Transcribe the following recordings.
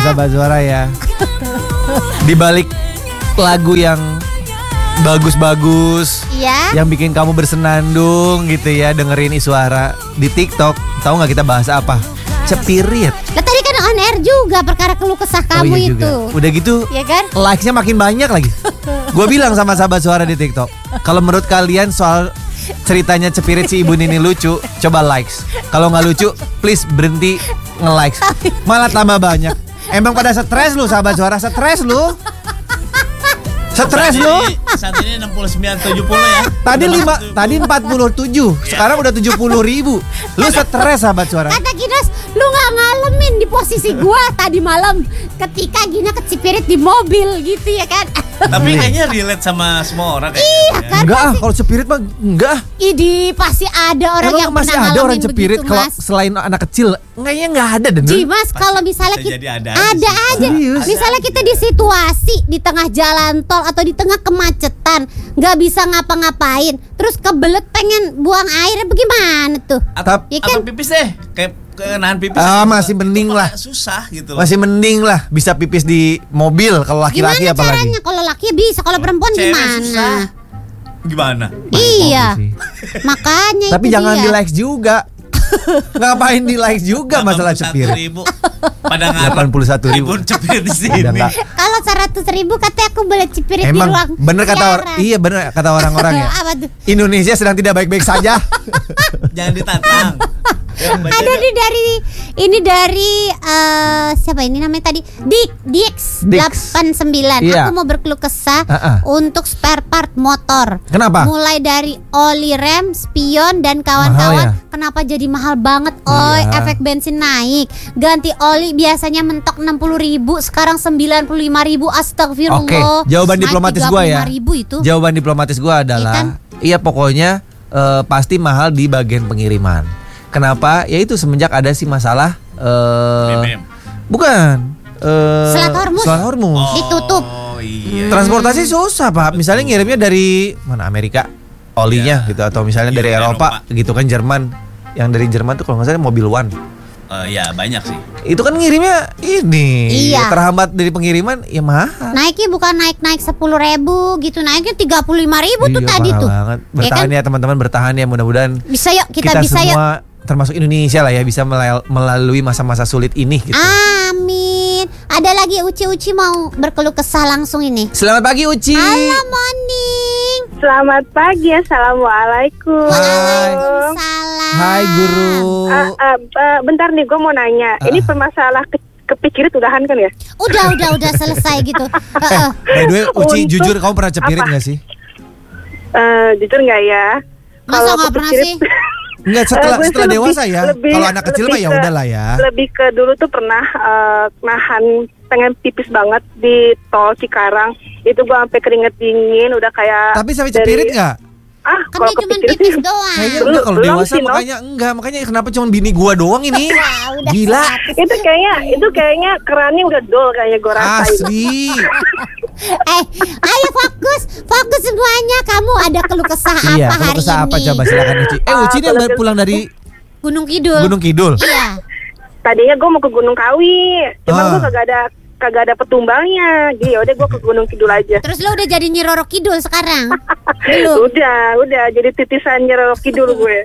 sahabat suara ya. Di balik lagu yang bagus-bagus, yang bikin kamu bersenandung gitu ya, dengerin Iswara di TikTok. Tahu nggak kita bahas apa? Cepirit. Lah tadi kan on air juga perkara keluh kesah kamu iya itu. Juga. Udah gitu, ya kan? Likes-nya makin banyak lagi. Gue bilang sama sahabat suara di TikTok, kalau menurut kalian soal ceritanya Cepirit si ibu Nini lucu, coba likes. Kalau nggak lucu, please berhenti nge-likes. Malah tambah banyak. Emang pada stres lu sahabat suara, stres lu. Stres lu. Saat ini 69-70 ya. Tadi 47, sekarang udah 70.000. Lu stres sahabat suara. Kata Ginos, lu gak ngalamin di posisi gua tadi malam ketika Gina kecipirit di mobil gitu ya kan. Tapi kayaknya relate sama semua orang kayak Iya gitu, kan. Enggak, kalau cepirit mah enggak. Idi pasti ada orang Emang yang masih pernah ada orang ngalamin cepirit begitu, kalau Mas. selain anak kecil. Kayaknya enggak ada deh. Mas, kalau misalnya bisa jadi ada ada aja. Serius? Misalnya kita di situasi di tengah jalan tol atau di tengah kemacetan, nggak bisa ngapa-ngapain, terus kebelet pengen buang air, bagaimana tuh? Ya Atau kan? pipis deh, kayak nahan pipis. Masih mending lah. Susah gitu loh. Masih mending lah bisa pipis di mobil kalau laki-laki Gimana apalagi. caranya? Kalau laki bisa, kalau perempuan Cewek gimana? susah. Gimana? Iya, sih. makanya Tapi itu jangan dia. di likes juga. Ngapain di likes juga masalah cepirit? 81.000. Pada ngarep 81.000 cepirit di sini. Udah enggak. Kalau 100.000 katanya aku boleh cipirit di Emang ruang bener kata siaran. iya bener kata orang-orang ya. Apa tuh? Indonesia sedang tidak baik-baik saja. Jangan ditantang. Ada nih dari siapa ini namanya tadi? Dix 89. Iya. Aku mau berkeluh kesah untuk spare part motor. Kenapa? Mulai dari oli rem, spion dan kawan-kawan. Mahal ya? Kenapa jadi mahal banget? Iya. Efek bensin naik. Ganti oli biasanya mentok 60.000, sekarang 95.000. Astagfirullah. Oke, jawaban diplomatis gua ya. 35.000 itu. Jawaban diplomatis gua adalah iya pokoknya pasti mahal di bagian pengiriman. Kenapa? Ya itu semenjak ada sih masalah bukan Selat Hormuz. Ditutup. Iya. Transportasi susah Pak. Misalnya ngirimnya dari mana, Amerika olinya gitu, atau misalnya dari Eropa gitu kan, Jerman. Yang dari Jerman tuh kalau nggak salah Mobil One. Ya banyak sih. Itu kan ngirimnya ini terhambat dari pengiriman, ya mahal. Naiknya bukan naik 10.000 gitu, naiknya 35.000 tuh tadi tuh. Banget. Bertahan ya teman-teman, bertahan ya, mudah-mudahan bisa yuk kita bisa semua termasuk Indonesia lah ya bisa melalui masa-masa sulit ini gitu. Amin. Ada lagi Uci mau berkeluh kesah langsung ini. Selamat pagi Uci. Halo morning. Selamat pagi, assalamualaikum. Waalaikumsalam. Hai guru. Bentar nih, gue mau nanya. Ini permasalah kepikirit udahan kan ya? Udah selesai gitu. By the way, Uci jujur kamu pernah cepirit nggak sih? Jujur nggak ya? Masa nggak pernah sih? Enggak, setelah dewasa ya. Kalau anak kecil mah ya udahlah ya. Lebih ke dulu tuh pernah nahan pengen pipis banget di tol Cikarang. Itu gue sampai keringet dingin, udah kayak. Tapi sampai cepirit nggak? Kan dia cuma pipis doang. Kayaknya enggak, kalau dewasa makanya kenapa cuma bini gua doang ini? Gila. Itu kayaknya kerannya udah dol kayaknya gue rasain. Asli. Ayo fokus semuanya. Kamu ada keluh kesah apa hari ini? Keluh kesah apa coba silakan Uci. Uci ini baru pulang dari Gunung Kidul. Iya. Tadinya gue mau ke Gunung Kawi, cuman gue kagak ada petumbalnya. Jadi yaudah gue ke Gunung Kidul aja. Terus lo udah jadi Nyi Roro Kidul sekarang? Belum. Udah jadi titisan Nyi Roro Kidul gue.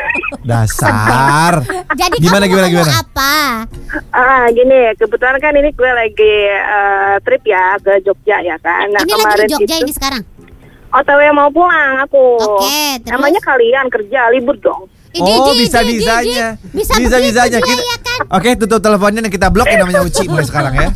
Dasar. Jadi gimana? Apa? Gini, kebetulan kan ini gue lagi trip ya ke Jogja ya kan. Nah, ini kemarin lagi di Jogja itu, ini sekarang? OTW mau pulang aku. Oke, terus? Namanya kalian kerja libur dong. Bisa-bisanya. Bisa-bisanya. Oke, tutup teleponnya dan kita blok yang namanya Uci mulai sekarang ya.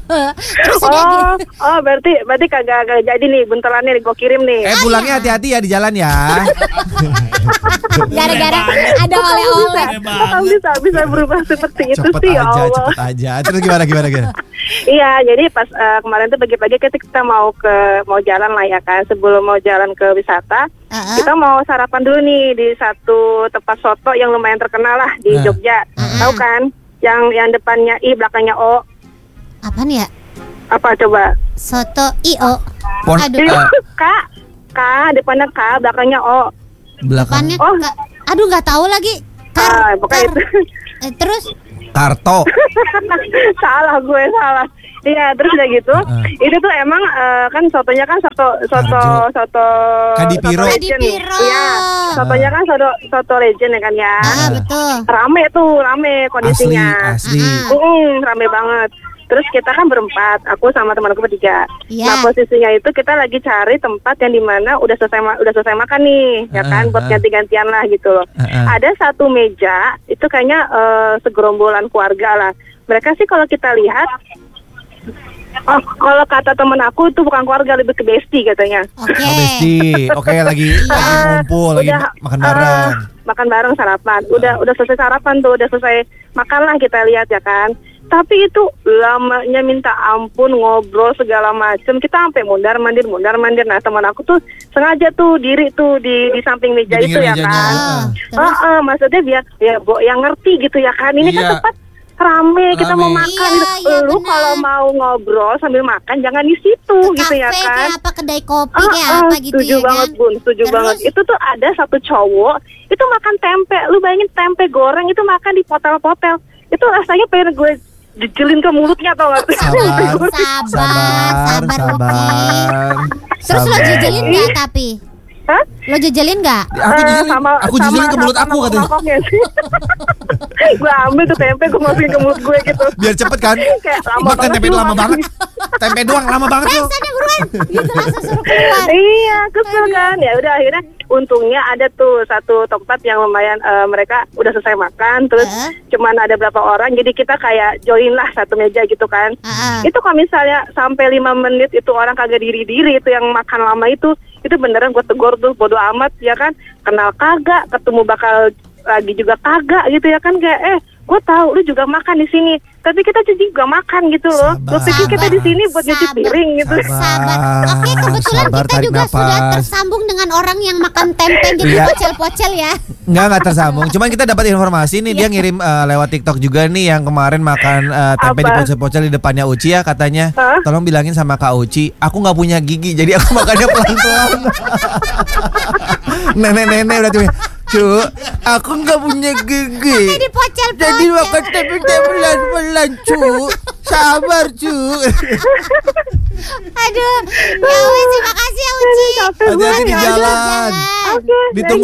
Berarti kagak jadi nih buntelannya gue kirim nih. Pulangnya hati-hati ya di jalan ya. Gara-gara ada oleh-oleh. Bisa berubah seperti itu sih ya Allah. Cepet aja. Terus gimana? Iya, jadi pas kemarin tuh pagi-pagi kita mau jalan lah ya kan. Sebelum mau jalan ke wisata, kita mau sarapan dulu nih di satu tempat soto yang lumayan terkenal lah di Jogja. Tahu kan? Yang depannya I, belakangnya O. Apaan ya? Apa coba? Soto I-O. K, depannya K, belakangnya O. Depannya K. Aduh, nggak tahu lagi. Pokoknya itu. Terus? Karto. Salah gue, salah. Iya, terus udah gitu. Itu tuh emang kan sotonya kan soto Kadipiro. legend. Iya, sotonya kan soto legend ya kan ya. Betul. Rame kondisinya. Asli. Rame banget. Terus kita kan berempat, aku sama temanku bertiga. Iya. Nah, posisinya itu kita lagi cari tempat yang dimana udah selesai makan nih, ya kan, buat ganti-gantian lah gitu loh. Ada satu meja, itu kayaknya segerombolan keluarga lah. Mereka sih kalau kita lihat, kalau kata temen aku itu bukan keluarga, lebih ke bestie katanya. Oke. Besti. Oke, lagi ngumpul, lagi makan bareng. Makan bareng sarapan. Udah selesai sarapan tuh, udah selesai makan lah kita lihat ya kan. Tapi itu lamanya minta ampun, ngobrol segala macam. Kita sampai mundar mandir. Nah, teman aku tuh sengaja tuh diri tuh di samping meja Di itu pinggir ya mejanya. kan. Maksudnya biar ya yang ngerti gitu ya kan. Ini kan tempat rame, kita mau makan. Iya, Lu benar. kalau mau ngobrol sambil makan jangan di situ gitu ya Kafe kan. kayak apa, kedai kopi kayak apa gitu Setuju ya banget kan. Bun, setuju Terus? banget. Itu tuh ada satu cowok itu makan tempe. Lu bayangin tempe goreng itu makan di potel-potel. Itu rasanya pengen gue jejelin ke mulutnya tau gak? Sabar, Terus lo jejelin nggak tapi? Hah? Lo jejelin nggak? Aku jejelin ke mulut aku katanya. Gue ambil tuh tempe, gue masukin ke mulut gue gitu. Biar cepet kan. Kayak lama Makan banget tempe lu lama makan. banget. Tempe doang lama banget tuh. Sana buruan. Gitu langsung suruh keluar. Iya, kesel kan. Ya udah akhirnya untungnya ada tuh satu tempat yang lumayan mereka udah selesai makan, terus cuman ada berapa orang, jadi kita kayak join lah satu meja gitu kan. Itu kalau misalnya sampai 5 menit itu orang kagak diri-diri, itu yang makan lama itu beneran gue tegur tuh, bodo amat ya kan, kenal kagak, ketemu bakal lagi juga kagak gitu ya kan, kayak gue tahu lu juga makan di sini, tapi kita juga makan gitu loh. Lu pikir kita di sini buat nyuci piring gitu. Sabar. Oke, kebetulan Sabar, kita tarik juga sudah nafas. tersambung dengan orang yang makan tempe jadi Iya. pocel-pocel ya. Nggak tersambung. Cuman kita dapat informasi nih, dia ngirim lewat TikTok juga nih yang kemarin makan tempe Apa? di pocel-pocel di depannya Uci ya, katanya. Hah? Tolong bilangin sama Kak Uci, aku nggak punya gigi, jadi aku makannya pelan-pelan. Nenek-nenek udah tuh. Cu, aku nggak punya gigi. Jadi pocel-pocel. Jadi makan tempe pelan-pelan, cu. Sabar, cu. Aduh. Ya wes, terima kasih ya Uci. Capek Hati-hati di banget. jalan. Oke, Ditunggu